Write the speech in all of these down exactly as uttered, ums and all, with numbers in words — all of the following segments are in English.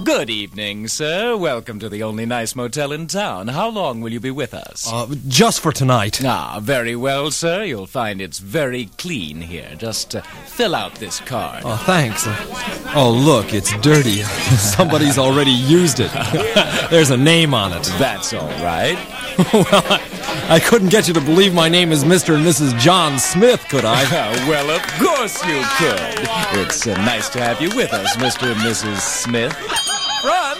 Good evening, sir. Welcome to the only nice motel in town. How long will you be with us? Uh, just for tonight. Ah, very well, sir. You'll find it's very clean here. Just uh, fill out this card. Oh, thanks. Uh, oh, look, it's dirty. Somebody's already used it. There's a name on it. That's all right. Well, I, I couldn't get you to believe my name is Mister and Missus John Smith, could I? Well, of course you could. It's uh, nice to have you with us, Mister and Missus Smith. Front!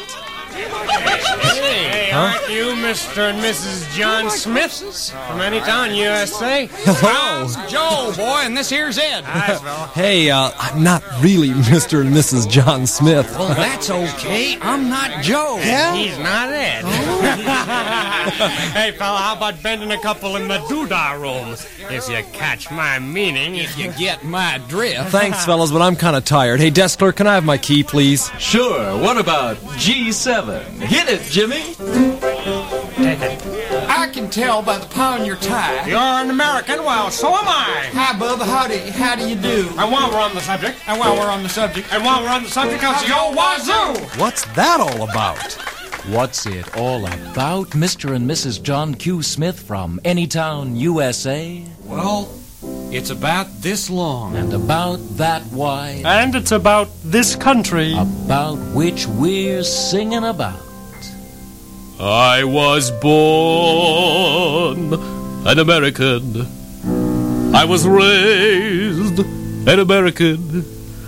Hey, Huh? aren't you Mister and Missus John Smith from Anytown, U S A? Hello. Joe, boy, and this here's Ed. Hi, fella. Hey, uh, I'm not really Mister and Missus John Smith. Well, that's okay. I'm not Joe. He's not Ed. Hey, fella, how about bending a couple in the doodah room? If you catch my meaning. If you get my drift. Thanks, fellas, but I'm kind of tired. Hey, desk clerk, can I have my key, please? Sure, what about G seven? Hit it, Jimmy! Take it. I can tell by the paw on your tie. You're an American? Well, so am I. Hi, Bubba. How do, how do you do? And while we're on the subject, And while we're on the subject, and while we're on the subject of Joe Wazoo! What's that all about? What's it all about, Mister and Missus John Q. Smith from Anytown, U S A? well, it's about this long. And about that wide, And it's about this country. about which we're singing about. I was born an American. I was raised an American.